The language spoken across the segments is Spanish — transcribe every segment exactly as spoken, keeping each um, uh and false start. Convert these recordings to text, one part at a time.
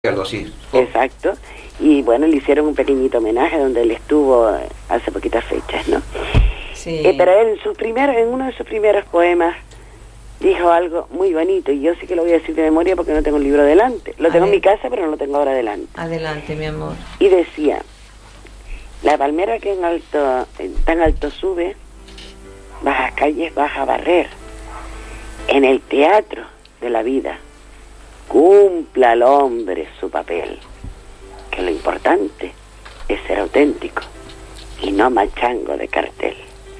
Algo así. Exacto. Y bueno, le hicieron un pequeñito homenaje donde él estuvo hace poquitas fechas, ¿no? Sí. Eh, pero él en, su primer, en uno de sus primeros poemas dijo algo muy bonito, y yo sí que lo voy a decir de memoria porque no tengo el libro delante. Lo tengo en mi casa, pero no lo tengo ahora delante. Adelante, mi amor. Y decía: la palmera que en alto, en tan alto sube, bajas calles, baja a barrer. En el teatro de la vida, cumpla al hombre su papel, que lo importante es ser auténtico y no machango de cartel.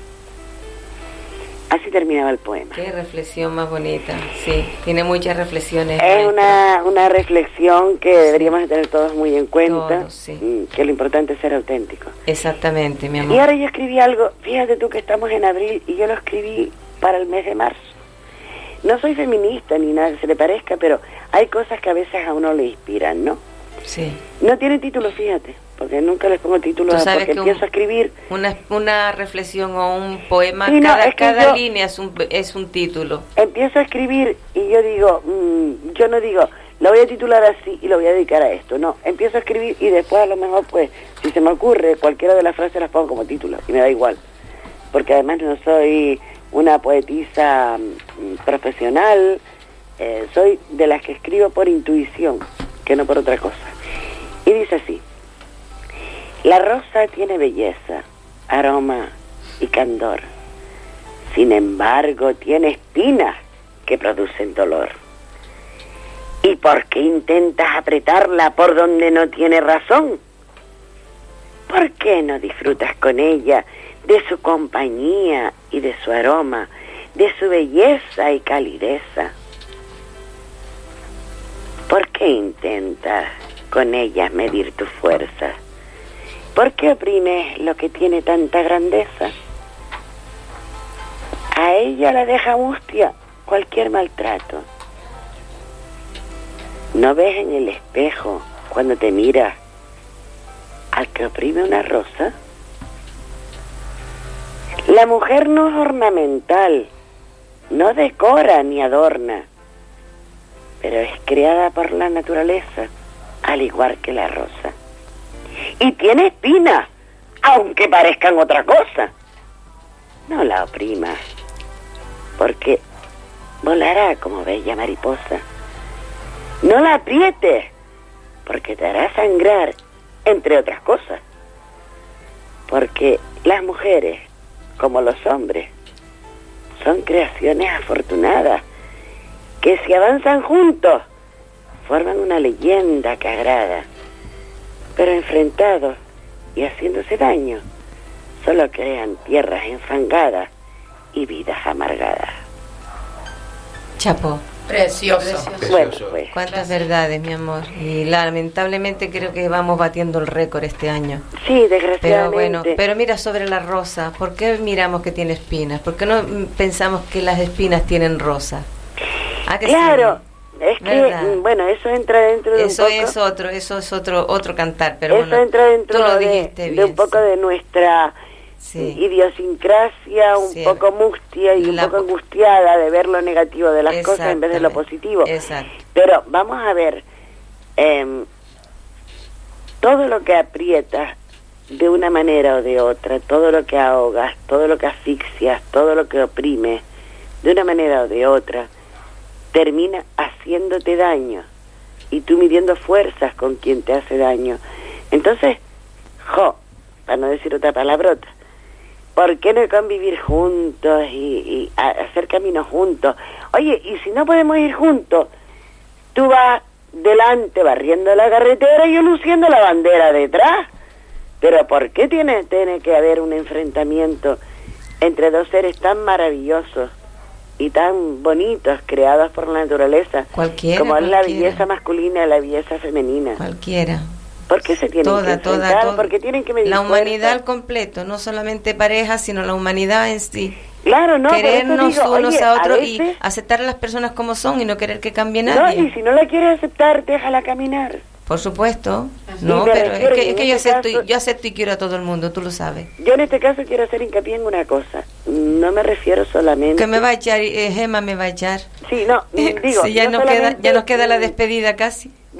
Así terminaba el poema. Qué reflexión más bonita, sí, tiene muchas reflexiones. Es una, una reflexión que sí. deberíamos tener todos muy en cuenta, todos, sí. que lo importante es ser auténtico. Exactamente, mi amor. Y ahora yo escribí algo, fíjate tú que estamos en abril, y yo lo escribí para el mes de marzo. No soy feminista ni nada que se le parezca, pero hay cosas que a veces a uno le inspiran, ¿no? Sí. No tiene título, fíjate, porque nunca les pongo título porque empiezo un, a escribir. Una, una reflexión o un poema, sí, no, cada, es cada yo, línea es un, es un título. Empiezo a escribir y yo digo, mmm, yo no digo, lo voy a titular así y lo voy a dedicar a esto, no. Empiezo a escribir y después a lo mejor, pues, si se me ocurre, cualquiera de las frases las pongo como título y me da igual. Porque además no soy una poetisa mmm, profesional, eh, soy de las que escribo por intuición, que no por otra cosa. Y dice así: la rosa tiene belleza, aroma y candor. Sin embargo, tiene espinas que producen dolor. ¿Y por qué intentas apretarla por donde no tiene razón? ¿Por qué no disfrutas con ella de su compañía y de su aroma, de su belleza y calideza? ¿Por qué intentas con ellas medir tu fuerza? ¿Por qué oprimes lo que tiene tanta grandeza? A ella la deja mustia cualquier maltrato. ¿No ves en el espejo, cuando te miras, al que oprime una rosa? La mujer no es ornamental, no decora ni adorna, pero es creada por la naturaleza, al igual que la rosa. Y tiene espinas, aunque parezcan otra cosa. No la oprimas, porque volará como bella mariposa. No la aprietes, porque te hará sangrar, entre otras cosas. Porque las mujeres, como los hombres, son creaciones afortunadas, que si avanzan juntos, forman una leyenda que agrada. Pero enfrentados y haciéndose daño, solo crean tierras enfangadas y vidas amargadas. Chapo. Precioso. Precioso. Bueno, pues. Cuántas verdades, mi amor. Y lamentablemente creo que vamos batiendo el récord este año. Sí, desgraciadamente. Pero bueno, pero mira sobre la rosa. ¿Por qué miramos que tiene espinas? ¿Por qué no pensamos que las espinas tienen rosa? ¿Ah, que claro. Sí? Es que, ¿verdad? bueno, eso entra dentro de eso un poco... es otro, eso es otro otro cantar, pero eso bueno, entra dentro tú lo de, dijiste bien, de un poco sí. de nuestra sí. idiosincrasia, un sí. poco mustia y La... un poco angustiada de ver lo negativo de las cosas en vez de lo positivo. Exacto. Pero vamos a ver, eh, todo lo que aprietas de una manera o de otra, todo lo que ahogas, todo lo que asfixias, todo lo que oprimes de una manera o de otra, termina haciéndote daño y tú midiendo fuerzas con quien te hace daño. Entonces, jo, para no decir otra palabrota, ¿por qué no convivir juntos y, y a, hacer caminos juntos? Oye, y si no podemos ir juntos, tú vas delante barriendo la carretera y yo luciendo la bandera detrás. Pero ¿por qué tiene, tiene que haber un enfrentamiento entre dos seres tan maravillosos y tan bonitos, creados por la naturaleza, cualquiera, como es cualquiera. la belleza masculina y la belleza femenina? Cualquiera. ¿Por qué se tienen toda, que enfrentar? toda, toda. ¿Por qué tienen que medir la humanidad fuerza? al completo, no solamente parejas, sino la humanidad en sí. Claro, no, querernos digo, unos oye, a otros a veces, y aceptar a las personas como son y no querer que cambie nadie. No, y si no la quieres aceptar, déjala caminar. Por supuesto. Sí, No, me pero es refiero que, que es que en yo, este acepto, caso- y- yo acepto y quiero a todo el mundo, tú lo sabes. Yo en este caso quiero hacer hincapié en una cosa. No me refiero solamente... Que me va a echar, eh, Gema me va a echar. Sí, no, digo... Sí, ya, no nos queda, solamente- ya nos queda la despedida casi.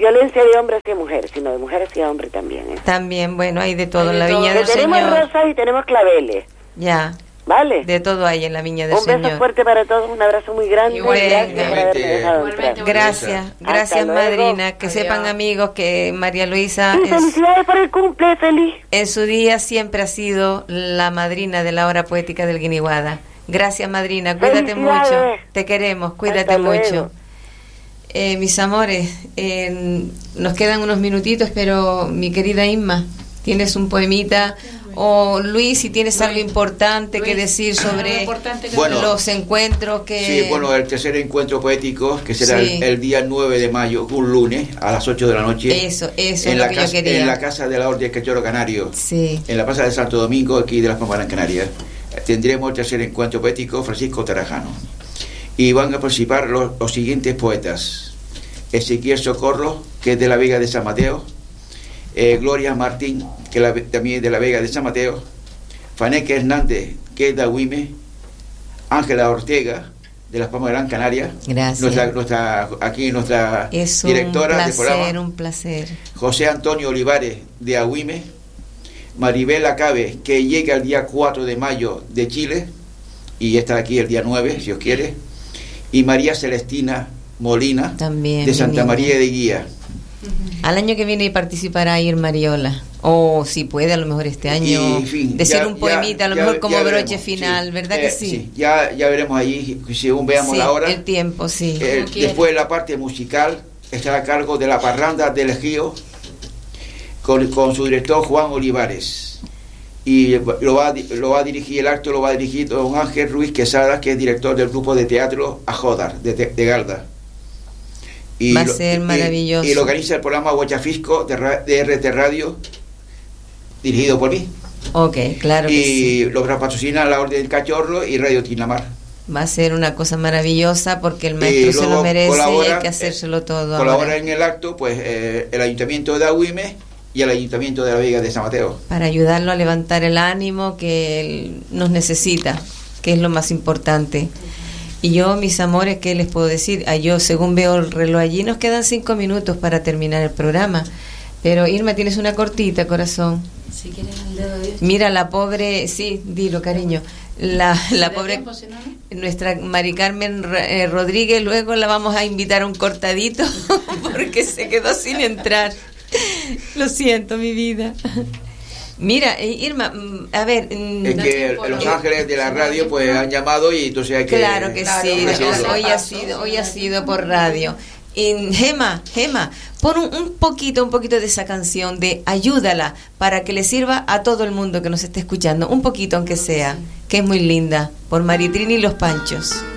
violencia de hombre hacia mujer, sino de mujer hacia hombre también. ¿eh? También, bueno, hay de todo Hay en la de viña todo. del tenemos Señor. rosas y tenemos claveles, Ya, ¿vale? de todo hay en la viña del Un beso Señor. fuerte para todos, un abrazo muy grande. Igual, Gracias por igualmente, haberme dejado igualmente, entrar. Gracias, Hasta gracias luego. madrina. Que Adiós. sepan amigos que María Luisa Y es, felicidades por el cumple, feliz. en su día siempre ha sido la madrina de la hora poética del Guiniguada. Gracias madrina, cuídate mucho. Felicidades. Te queremos, cuídate Hasta luego. mucho. Eh, mis amores, eh, nos quedan unos minutitos, pero mi querida Inma, ¿tienes un poemita? O Luis, si tienes Luis, algo importante que Luis, decir algo sobre importante que Bueno, los encuentros que... Sí, bueno, el tercer encuentro poético, que será Sí. el, el día nueve de mayo, un lunes, a las ocho de la noche. Eso, eso en es la lo que casa, yo quería. En la Casa de la Orden del Cachorro Canario, Sí. en la Plaza de Santo Domingo, aquí de las Palmas Canarias. Tendremos el tercer encuentro poético, Francisco Tarajano. Y van a participar los, los siguientes poetas: Ezequiel Socorro, que es de la Vega de San Mateo; eh, Gloria Martín, que la, también es de la Vega de San Mateo; Faneque Hernández, que es de Agüime; Ángela Ortega, de las Palmas de Gran Canaria. Gracias. Nuestra, nuestra, aquí nuestra Es un directora del placer, programa. un placer. José Antonio Olivares, de Agüime; Maribel Acabe, que llega el día cuatro de mayo de Chile y estará aquí el día nueve, si os quiere; y María Celestina Molina, También, de Santa mi niña. María de Guía. Al año que viene participará Ir Mariola. O si puede, a lo mejor este año, Y, en fin, decir ya- un poemita, ya- a lo ya- mejor como ya broche veremos, final, sí. ¿verdad Eh, que sí? Ya, ya veremos ahí, según veamos Sí, la hora. el tiempo, sí. Eh, Como quiera. después la parte musical estará a cargo de la Parranda del Ejío, con, con su director Juan Olivares. Y lo va, a di- lo va a dirigir el acto, lo va a dirigir don Ángel Ruiz Quesada, que es director del grupo de teatro Ajodar, de, Te- de Garda. Y Va a lo- ser y- maravilloso. Y lo organiza el programa Huachafisco de, Ra- de R T Radio, dirigido por mí. Ok, claro que Y sí. lo patrocina la Orden del Cachorro y Radio Tinamar. Va a ser una cosa maravillosa porque el maestro Y se luego lo merece y colabora, hay que hacérselo todo Colabora ahora. en el acto pues eh, el Ayuntamiento de Agüime y el Ayuntamiento de la Vega de San Mateo. Para ayudarlo a levantar el ánimo que él nos necesita, que es lo más importante. Y yo, mis amores, ¿qué les puedo decir? Ah, yo, según veo el reloj allí, nos quedan cinco minutos para terminar el programa. Pero, Irma, tienes una cortita, corazón. Si quieres el dedo de Dios. Mira, la pobre... Sí, dilo, cariño. La, la ¿De pobre... tiempo, si no, no? Nuestra Mari Carmen eh, Rodríguez, luego la vamos a invitar a un cortadito porque se quedó sin entrar. Lo siento, mi vida. Mira, eh, Irma, mm, a ver... mm, Es Da que tiempo, los ¿no? ángeles de la radio pues han llamado y entonces hay que... Claro que Claro, sí, claro, hoy, claro. hoy ha sido, hoy ha sido por radio. Y Gema, Gema, pon un, un poquito, un poquito de esa canción de Ayúdala para que le sirva a todo el mundo que nos esté escuchando, un poquito aunque sea, que es muy linda, por Maritrini y los Panchos.